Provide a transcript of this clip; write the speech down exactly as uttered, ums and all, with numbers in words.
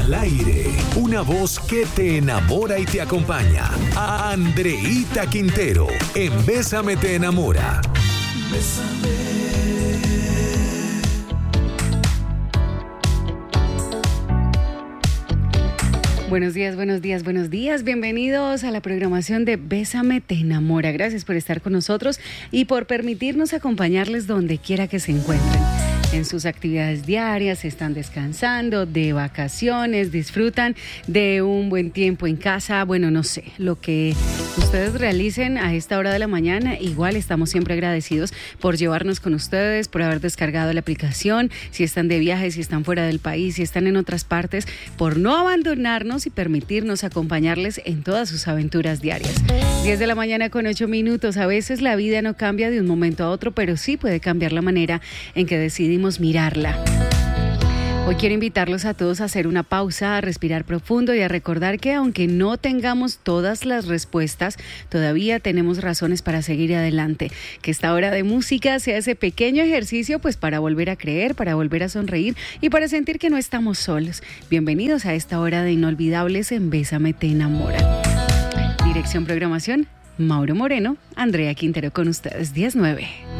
Al aire, una voz que te enamora y te acompaña. Andreíta Quintero, en Bésame te enamora. Bésame. Buenos días, buenos días, buenos días. Bienvenidos a la programación de Bésame te enamora. Gracias por estar con nosotros y por permitirnos acompañarles donde quiera que se encuentren. En sus actividades diarias, están descansando, de vacaciones, disfrutan de un buen tiempo en casa. Bueno, no sé, lo que ustedes realicen a esta hora de la mañana, igual estamos siempre agradecidos por llevarnos con ustedes, por haber descargado la aplicación, si están de viaje, si están fuera del país, si están en otras partes, por no abandonarnos y permitirnos acompañarles en todas sus aventuras diarias. diez de la mañana con ocho minutos. A veces la vida no cambia de un momento a otro, pero sí puede cambiar la manera en que decidimos mirarla. Hoy quiero invitarlos a todos a hacer una pausa, a respirar profundo y a recordar que aunque no tengamos todas las respuestas, todavía tenemos razones para seguir adelante. Que esta hora de música sea ese pequeño ejercicio pues para volver a creer, para volver a sonreír y para sentir que no estamos solos. Bienvenidos a esta hora de inolvidables en Bésame te enamora. Dirección programación, Mauro Moreno, Andrea Quintero con ustedes, diez nueve.